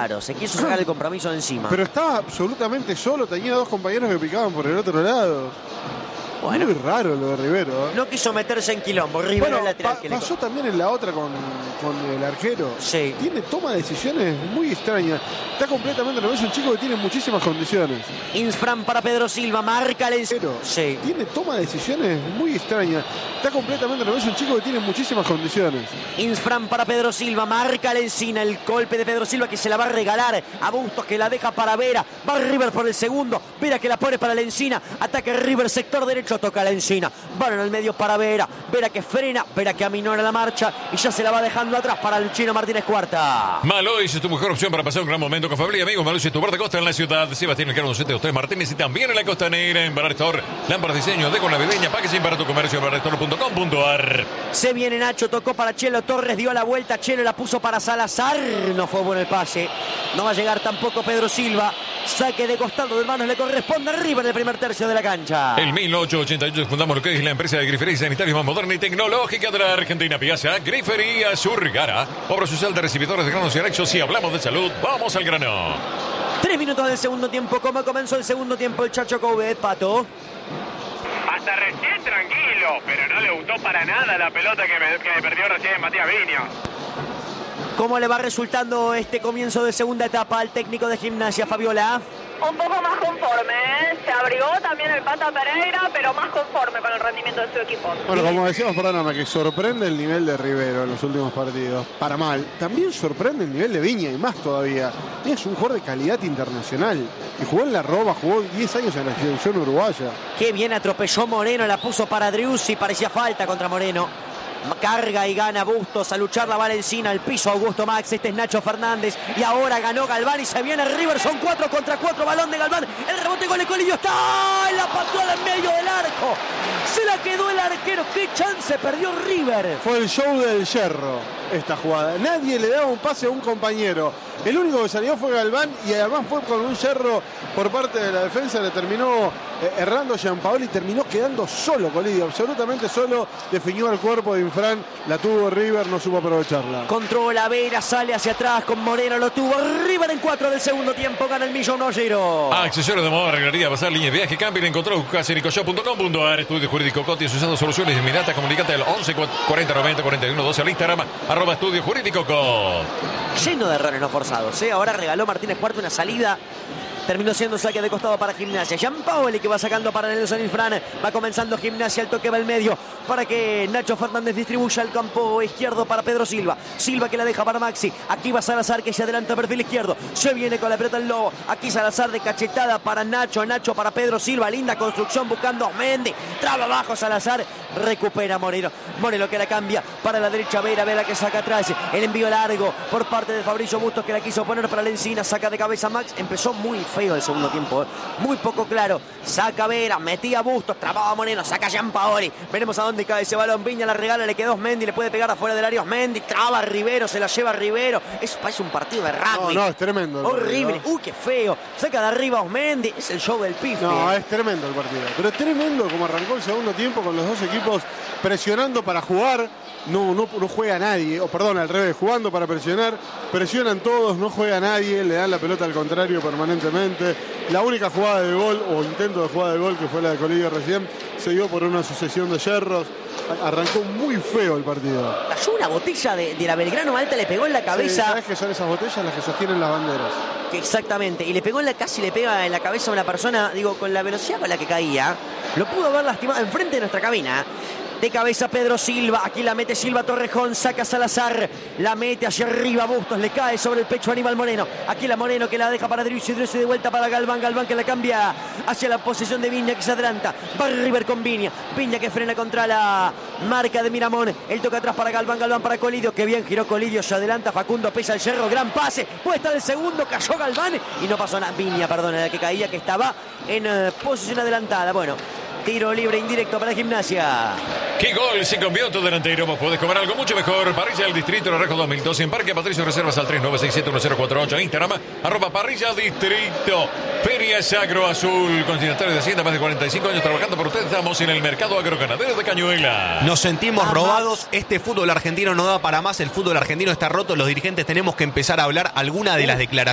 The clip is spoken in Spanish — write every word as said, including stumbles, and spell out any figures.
raro. Se quiso sacar el compromiso de encima. Pero estaba absolutamente solo. Tenía dos compañeros que picaban por el otro lado. Bueno, muy raro lo de Rivero, ¿eh? No quiso meterse en quilombo. Rivero bueno, el lateral pa que pasó le... también en la otra con, con el arquero. Sí. Tiene toma de decisiones muy extrañas. Está completamente nervioso. Un chico que tiene muchísimas condiciones. Insfran para Pedro Silva. Marca el... Sí. Tiene toma de decisiones muy extrañas. Está completamente nervioso. Un chico que tiene muchísimas condiciones. Insfran para Pedro Silva. Marca el Encina. El golpe de Pedro Silva que se la va a regalar a Bustos, que la deja para Vera. Va River por el segundo. Vera que la pone para el Encina. Ataque River, sector derecho. Toca la Encina. Van en el medio para Vera. Vera que frena. Vera que aminora la marcha. Y ya se la va dejando atrás para el chino Martínez Cuarta. Malois es tu mejor opción para pasar un gran momento con familia y amigos. Malois es tu bar de costa en la ciudad. Sebastián Elcano, Docente Usted Martínez y también en la costanera en Bar Store. Lámparas diseño de con navideña. Packaging para tu comercio. bar store punto com punto a r. Se viene Nacho. Tocó para Chelo Torres. Dio la vuelta. Chelo la puso para Salazar. No fue bueno el pase. No va a llegar tampoco Pedro Silva. Saque de costado de hermanos le corresponde a River en el primer tercio de la cancha. En mil novecientos ochenta y ocho fundamos lo que es la empresa de grifería sanitaria más moderna y tecnológica de la Argentina. Piazza Grifería Surgara. Obra social de recibidores de granos y anexos. Si hablamos de salud, vamos al grano. Tres minutos del segundo tiempo. ¿Cómo comenzó el segundo tiempo el Chacho Coudet, Pato? Hasta recién tranquilo, pero no le gustó para nada la pelota que me, que me perdió recién Matías Viña. ¿Cómo le va resultando este comienzo de segunda etapa al técnico de Gimnasia, Fabiola? Un poco más conforme, ¿eh? Se abrigó también el Pata Pereira, pero más conforme con el rendimiento de su equipo. Bueno, como decíamos, perdóname, que sorprende el nivel de Rivero en los últimos partidos. Para mal. También sorprende el nivel de Viña y más todavía. Es un jugador de calidad internacional. Y jugó en la Roma, jugó diez años en la selección uruguaya. Qué bien atropelló Moreno, la puso para Driussi, parecía falta contra Moreno. Carga y gana Bustos, a luchar la Valencina, al piso Augusto Max, este es Nacho Fernández y ahora ganó Galván y se viene River, son cuatro contra cuatro, balón de Galván, el rebote con el Colillo está en la patada en medio del arco, se la quedó el arquero, qué chance perdió River. Fue el show del Yerro esta jugada, nadie le daba un pase a un compañero, el único que salió fue Galván y además fue con un Yerro por parte de la defensa, le terminó eh, errando Gianpaoli y terminó quedando solo Colidio, absolutamente solo, definió al cuerpo de Infran, la tuvo River, no supo aprovecharla. Controla Vera, sale hacia atrás con Moreno, lo tuvo River en cuatro del segundo tiempo, gana el Millón Ollero. Accesorios de moda, regalaría, pasar líneas de viaje, camping, encontró casericoshop punto com punto a r. Estudio Jurídico Coti, asociando soluciones inmediatas, comunicate al once cuarenta noventa cuarenta y uno doce al Instagram, arroba Estudio Jurídico Cot. Lleno de errores no forzados, ¿eh? Ahora regaló Martínez Cuarto una salida. Terminó siendo saque de costado para Gimnasia. Gianpaoli que va sacando para Nelson Infran. Va comenzando Gimnasia. El toque va al medio para que Nacho Fernández distribuya el campo izquierdo para Pedro Silva. Silva que la deja para Maxi. Aquí va Salazar que se adelanta a perfil izquierdo. Se viene con la pelota el Lobo. Aquí Salazar de cachetada para Nacho. Nacho para Pedro Silva. Linda construcción buscando a Mendy. Traba abajo Salazar. Recupera Moreno. Moreno que la cambia para la derecha. Vera. Vera que saca atrás. El envío largo por parte de Fabricio Bustos que la quiso poner para la Encina. Saca de cabeza Max. Empezó muy feo el segundo tiempo, ¿eh? Muy poco claro. Saca Vera, metía Bustos, trababa Moreno, saca Gianpaoli. Veremos a dónde cae ese balón. Viña la regala, le quedó Osmendi, le puede pegar afuera del área Osmendi. Traba Rivero, se la lleva Rivero. Eso parece un partido de rugby. No, no, es tremendo. Horrible. Partido. Uy, qué feo. Saca de arriba Osmendi. Es el show del pife. No, es tremendo el partido. Pero tremendo como arrancó el segundo tiempo con los dos equipos presionando para jugar. No, no, no juega nadie, o perdón, al revés, jugando para presionar, presionan todos, no juega nadie, le dan la pelota al contrario permanentemente. La única jugada de gol, o intento de jugada de gol, que fue la de Colidio recién, se dio por una sucesión de yerros. Arrancó muy feo el partido. Cayó una botella de, de la Belgrano Alta, le pegó en la cabeza. Sí, ¿sabes qué son esas botellas? Las que sostienen las banderas. Exactamente, y le pegó en la, casi le pega en la cabeza a una persona, digo, con la velocidad con la que caía, lo pudo haber lastimado enfrente de nuestra cabina. De cabeza Pedro Silva, aquí la mete Silva Torrejón, saca Salazar, la mete hacia arriba Bustos, le cae sobre el pecho Aníbal Moreno, aquí la Moreno que la deja para Driussi, Driussi de vuelta para Galván, Galván que la cambia hacia la posición de Viña que se adelanta, va River con Viña, Viña que frena contra la marca de Miramón, el toque atrás para Galván, Galván para Colidio, que bien giró Colidio, se adelanta Facundo, pesa el yerro, gran pase, puede estar el segundo, cayó Galván y no pasó nada, Viña, perdón, la que caía, que estaba en uh, posición adelantada, bueno. Tiro libre indirecto para Gimnasia. ¡Qué gol! Se cambió tu delantero. Vos podés comer algo mucho mejor. Parrilla del Distrito, Naranjo dos mil doce. En Parque Patricio Reservas al tres nueve seis siete uno cero cuatro ocho. Instagram, arroba Parrilla Distrito. Ferias Agro Azul. Continentales de Hacienda, más de cuarenta y cinco años trabajando por ustedes. Estamos en el mercado agroganadero de Cañuela. Nos sentimos robados. Este fútbol argentino no da para más. El fútbol argentino está roto. Los dirigentes tenemos que empezar a hablar alguna de las declaraciones